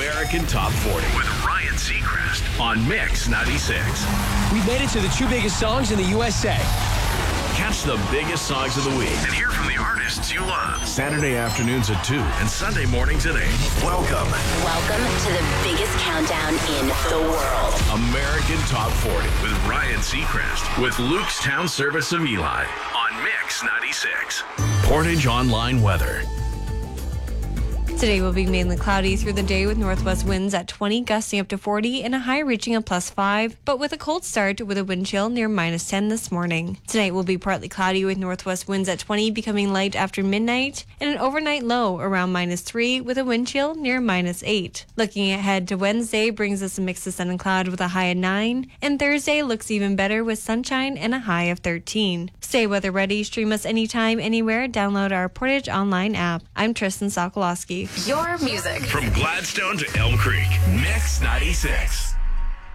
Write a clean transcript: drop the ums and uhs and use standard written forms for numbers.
American Top 40 with Ryan Seacrest on Mix 96. We've made it to the two biggest songs in the USA. Catch the biggest songs of the week and hear from the artists you love. Saturday afternoons at 2 and Sunday mornings at 8. Welcome to the biggest countdown in the world. American Top 40 with Ryan Seacrest with Luke's Town Service of Eli on Mix 96. Portage Online weather. Today will be mainly cloudy through the day with northwest winds at 20, gusting up to 40, and a high reaching a +5, but with a cold start with a wind chill near -10 this morning. Tonight will be partly cloudy with northwest winds at 20, becoming light after midnight, and an overnight low around -3 with a wind chill near -8. Looking ahead to Wednesday brings us a mix of sun and cloud with a high of 9, and Thursday looks even better with sunshine and a high of 13. Stay weather ready, stream us anytime, anywhere, download our Portage Online app. I'm Tristan Sokolowski. Your music. From Gladstone to Elm Creek, Mix 96.